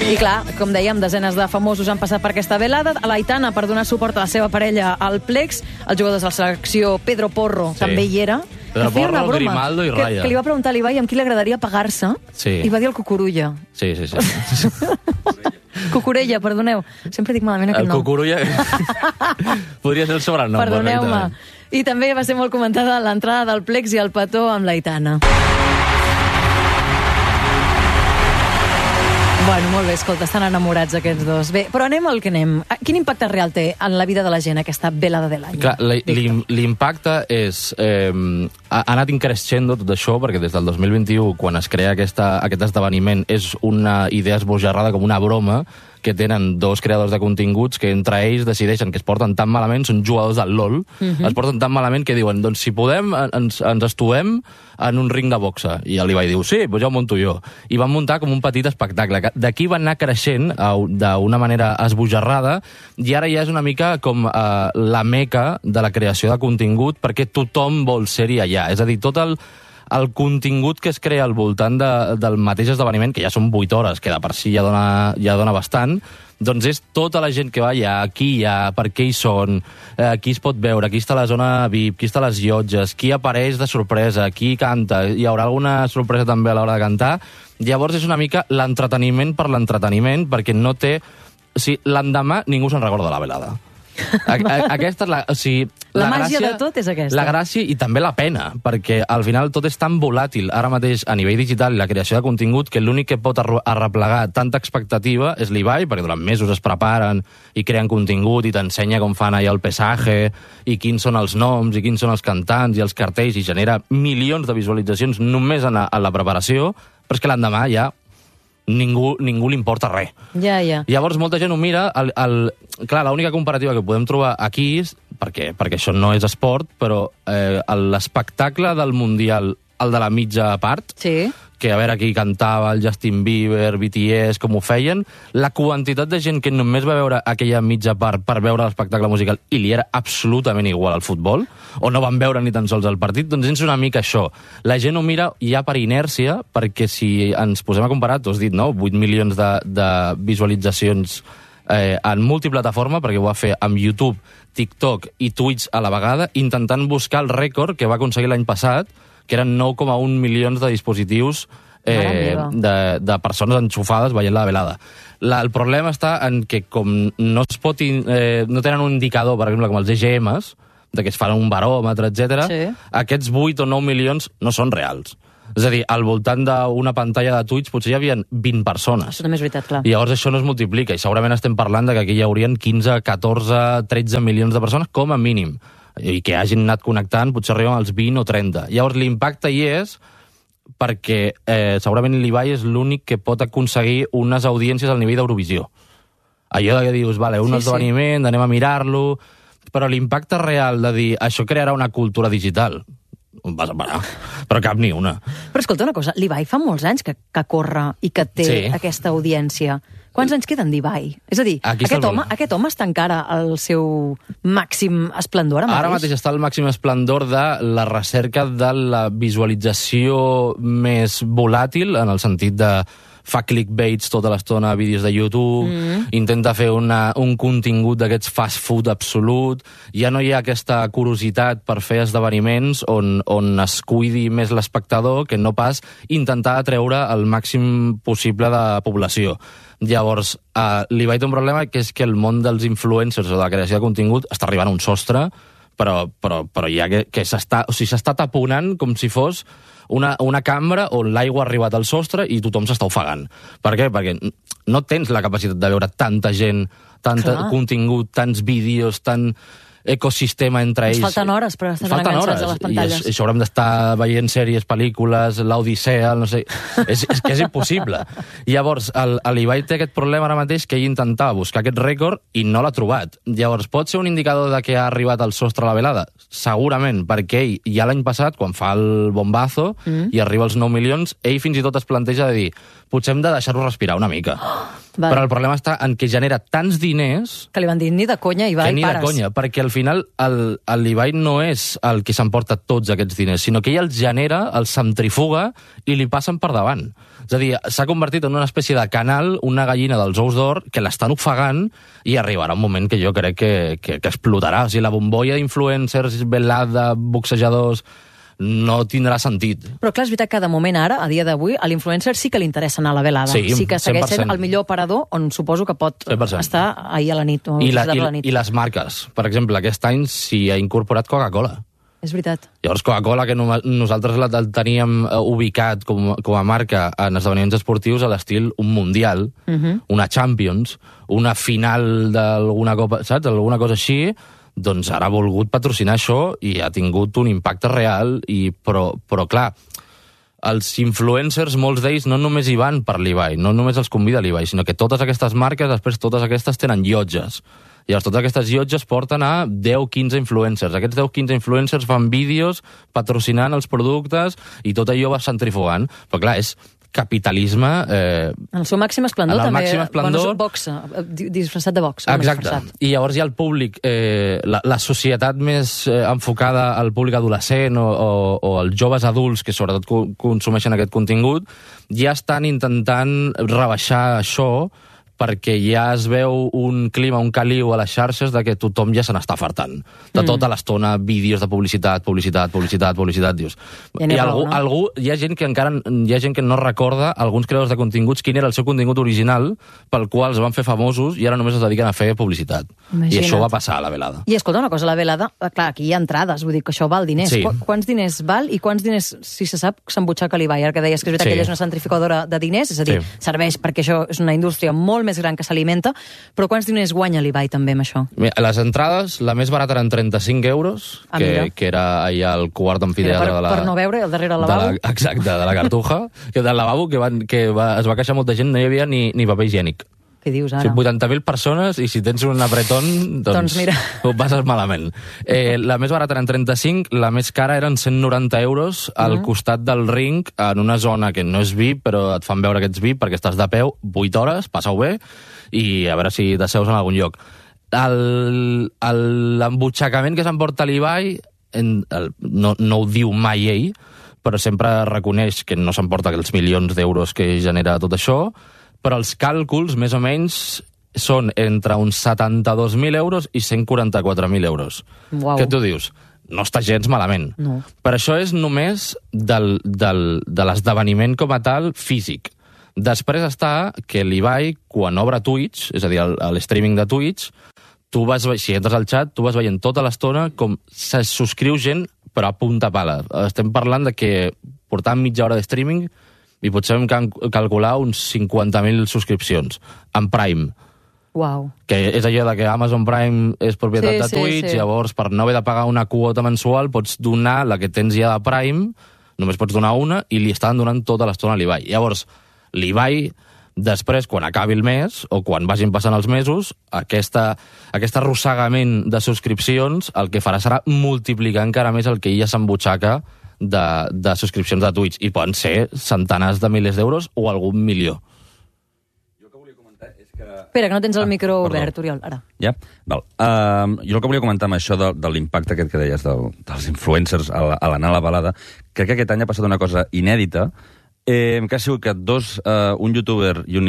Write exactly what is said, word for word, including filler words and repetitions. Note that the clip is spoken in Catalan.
I clar, com dèiem, desenes de famosos han passat per aquesta velada. A l'Aitana, per donar suport a la seva parella al Plex, els jugadors de la selecció Pedro Porro sí. també hi era. Pedro Porro, Grimaldo i Raya. Que, que li va preguntar a l'Ibai amb qui li agradaria pagar-se sí. i va dir el Cucurulla. Sí, sí, sí. Cucurella, perdoneu. Sempre dic malament aquest el nom. El Cucurulla podria ser el sobrenom. Perdoneu-me. I també va ser molt comentada l'entrada del Plex i el petó amb l'Aitana. Bueno, molt bé, escolta, estan enamorats aquests dos. Bé, però anem al que anem. Quin impacte real té en la vida de la gent aquesta velada de l'any? L'impacte és... Eh, ha anat increixendo tot això, perquè des del dos mil vint-i-u, quan es crea aquesta, aquest esdeveniment, és una idea esbojarrada com una broma que tenen dos creadors de continguts que entre ells decideixen que es porten tan malament, són jugadors del LOL, uh-huh. es porten tan malament que diuen, doncs si podem, ens, ens estovem en un ring de boxa. I el Ibai diu, sí, doncs ja ho munto jo. I van muntar com un petit espectacle. D'aquí van anar creixent d'una manera esbojarrada i ara ja és una mica com eh, la meca de la creació de contingut perquè tothom vol ser-hi allà. És a dir, tot el el contingut que es crea al voltant de, del mateix esdeveniment, que ja són vuit hores, que de per si ja dona, ja dona bastant, doncs és tota la gent que va allà, qui hi ha, per què hi són, eh, qui es pot veure, qui està a la zona V I P, qui està a les llotges, qui apareix de sorpresa, qui canta, hi haurà alguna sorpresa també a l'hora de cantar. Llavors és una mica l'entreteniment per l'entreteniment, perquè no té... O sigui, l'endemà ningú se'n recorda de la velada. Aquesta és la... O sigui, la, la màgia gràcia, de tot és aquesta. La gràcia i també la pena, perquè al final tot és tan volàtil ara mateix a nivell digital i la creació de contingut que l'únic que pot arreplegar tanta expectativa és l'Ibai, perquè durant mesos es preparen i creen contingut i t'ensenya com fan allà el pesaje i quins són els noms i quins són els cantants i els cartells i genera milions de visualitzacions només en la, en la preparació, però és que l'endemà ja ningú, ningú li importa res. Ja, ja. Llavors molta gent ho mira, el, el, clar, l'única comparativa que podem trobar aquí és, perquè, perquè això no és esport, però eh, l'espectacle del Mundial, el de la mitja part, sí. que a veure qui cantava, el Justin Bieber, B T S, com ho feien, la quantitat de gent que només va veure aquella mitja part per veure l'espectacle musical i li era absolutament igual al futbol, o no van veure ni tan sols el partit, doncs és una mica això. La gent ho mira ja per inèrcia, perquè si ens posem a comparar, t'ho has dit, no?, vuit milions de, de visualitzacions eh, en multiplataforma, perquè ho va fer amb YouTube, TikTok i Twitch a la vegada, intentant buscar el rècord que va aconseguir l'any passat, que eren nou coma un milions de dispositius eh, de, de persones enxufades veient la velada. La, el problema està en que com no es pot in, eh, no tenen un indicador, per exemple, com els E G Ms, de que es fan un baròmetre, etcètera, sí. Aquests vuit o nou milions no són reals. És a dir, al voltant d'una pantalla de Twitch potser hi havia vint persones. Això també és veritat, clar. I llavors això no es multiplica, i segurament estem parlant de que aquí hi haurien quinze, catorze, tretze milions de persones, com a mínim. I que hagin anat connectant, potser arriben als vint o trenta. Llavors l'impacte hi és perquè eh, segurament l'Ibai és l'únic que pot aconseguir unes audiències al nivell d'Eurovisió. Allò que dius, vale, un sí, esdeveniment, sí. Anem a mirar-lo, però l'impacte real de dir això crearà una cultura digital, vas a parar, però cap ni una. Però escolta una cosa, l'Ibai fa molts anys que, que corre i que té sí. aquesta audiència. Quants anys queden d'Ibai? És a dir, aquest home, aquest home està encara al seu màxim esplendor ara mateix? Ara mateix està al màxim esplendor de la recerca de la visualització més volàtil, en el sentit de fa clickbaits tota l'estona a vídeos de YouTube, mm. intenta fer una, un contingut d'aquests fast food absolut, ja no hi ha aquesta curiositat per fer esdeveniments on, on es cuidi més l'espectador que no pas intentar atreure el màxim possible de població. Llavors, eh, l'Ibai té un problema, que és que el món dels influencers o de la creació de contingut està arribant a un sostre, però, però, però ja que, que s'està, o sigui, s'està taponant com si fos una, una cambra on l'aigua ha arribat al sostre i tothom s'està ofegant. Per què? Perquè no tens la capacitat de veure tanta gent, tant contingut, tants vídeos, tant ecosistema entre ells. Ens falten hores per estar enganxats a les pantalles. I això haurem d'estar veient sèries, pel·lícules, l'Odissea, no sé... és, és que és impossible. Llavors, l'Ibai té aquest problema ara mateix, que ell intentava buscar aquest rècord i no l'ha trobat. Llavors, pot ser un indicador de que ha arribat al sostre a la velada? Segurament, perquè ell, ja l'any passat, quan fa el bombazo mm. i arriba als nou milions, ell fins i tot es planteja de dir potser hem de deixar-ho respirar una mica. Val. Però el problema està en què genera tants diners... Que li van dir ni de conya, Ibai, que ni pares. de conya, perquè al final el, el Ibai no és el que s'emporta tots aquests diners, sinó que ell els genera, els centrifuga i li passen per davant. És a dir, s'ha convertit en una espècie de canal, una gallina dels ous d'or, que l'estan ofegant i arribarà un moment que jo crec que, que, que explotarà. O sigui, la bombolla d'influencers, velada, boxejadors... no tindrà sentit. Però clar, és veritat que de moment ara, a dia d'avui, a l'influencer sí que li interessa anar a la velada. Sí, sí que segueix cent per cent. sent el millor operador, on suposo que pot cent per cent. Estar ahir a la nit. O I, la, a la i, nit. I les marques. Per exemple, aquest any s'hi ha incorporat Coca-Cola. És veritat. Llavors, Coca-Cola, que no, nosaltres la, el teníem ubicat com, com a marca en esdeveniments esportius a l'estil un Mundial, uh -huh. una Champions, una final d'alguna copa, saps? Alguna cosa així, doncs ara ha volgut patrocinar això i ha tingut un impacte real, i, però, però clar, els influencers, molts d'ells, no només hi van per l'Ibai, no només els convida l'Ibai, sinó que totes aquestes marques, després totes aquestes tenen llotges. Llavors, totes aquestes llotges porten a deu quinze influencers. Aquests deu quinze influencers fan vídeos patrocinant els productes i tot allò va centrifugant. Però clar, és capitalisme... Eh, en el seu màxim esplendor, en el també. Màxim esplendor, bueno, boxa, disfressat de boxa. Exacte. Disfressat. I llavors hi ha el públic, eh, la, la societat més eh, enfocada al públic adolescent o, o, o als joves adults que sobretot co consumeixen aquest contingut, ja estan intentant rebaixar això perquè ja es veu un clima, un caliu a les xarxes de que tothom ja se n'està fartant. De tota mm. l'estona, vídeos de publicitat, publicitat, publicitat, publicitat, dius. Ja I algú, no? algú, hi ha gent que encara hi ha gent que no recorda, alguns creadors de continguts, quin era el seu contingut original pel qual es van fer famosos i ara només es dediquen a fer publicitat. Imagina't. I això va passar a la velada. I escolta una cosa, la velada, clar, aquí hi ha entrades, vull dir que això val diners. Sí. Qu quants diners val i quants diners, si se sap, s'embutxaca l'Ibai? Ara que deies que és veritat sí. que ella és una centrifugadora de diners, és a dir, sí. serveix perquè això és una indústria molt més gran que s'alimenta, però quants diners guanya l'Ibai també amb això? Mira, les entrades, la més barata eren trenta-cinc euros, ah, que, que era allà al quart amfiteatre per, de la... Per no veure, al darrere del lavabo? De la, exacte, de la Cartuja, que del lavabo, que, van, que va, es va queixar molta gent, no hi havia ni, ni paper higiènic. Què dius ara? O sigui, vuitanta mil persones, i si tens un apretón, doncs, doncs mira. Ho passes malament. Eh, la més barata eren trenta-cinc, la més cara eren cent noranta euros al uh-huh. costat del ring, en una zona que no és V I P, però et fan veure que ets V I P perquè estàs de peu, vuit hores, passa-ho bé, i a veure si t'asseus en algun lloc. L'embutxacament que s'emporta l'Ibai, no, no ho diu mai ell, però sempre reconeix que no s'emporta els milions d'euros que genera tot això, però els càlculs, més o menys, són entre uns setanta-dos mil euros i cent quaranta-quatre mil euros. Uau. Què tu dius? No està gens malament. No. Per això és només del, del, de l'esdeveniment com a tal físic. Després està que l'Ibai, quan obre Twitch, és a dir, l'streaming de Twitch, tu vas, si entres al xat, tu vas veient tota l'estona com se subscriu gent, però a punta pala. Estem parlant de que portant mitja hora de streaming i potser hem calcular uns cinquanta mil subscripcions en Prime. Uau. Que és allò de que Amazon Prime és propietat sí, de Twitch, sí, sí. Llavors, per no haver de pagar una quota mensual, pots donar la que tens ja de Prime, només pots donar una, i li estan donant tota l'estona a l'Ibai. Llavors, l'Ibai, després, quan acabi el mes, o quan vagin passant els mesos, aquesta, aquest arrossegament de subscripcions el que farà serà multiplicar encara més el que ella s'embutxaca de, de subscripcions de Twitch, i poden ser centenars de milers d'euros o algun milió. Jo el que volia comentar és que... Espera, que no tens el ah, micro perdó. obert, Oriol, ara. Ja? Val. Uh, jo el que volia comentar amb això de, de l'impacte aquest que deies del, dels influencers a l'anar a la balada, crec que aquest any ha passat una cosa inèdita, eh, que ha sigut que dos, uh, un youtuber i un